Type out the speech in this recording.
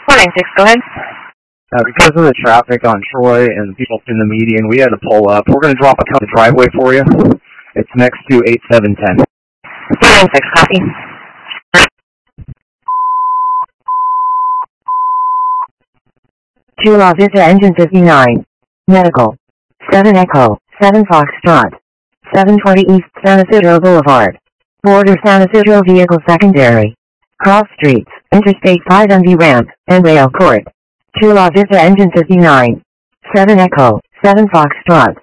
496, go ahead. Because of the traffic on Troy and the people in the median, we had to pull up. We're going to drop a cut the driveway for you. It's next to 8710. 496, copy. 2 La Vista Engine 59. Medical. 7 Echo, 7 Foxtrot. 720 East San Isidro Boulevard. Border San Isidro Vehicle Secondary. Cross Streets, Interstate 5 MV Ramp, and Rail Court. 2 La Vista Engine 59. 7 Echo, 7 Foxtrot.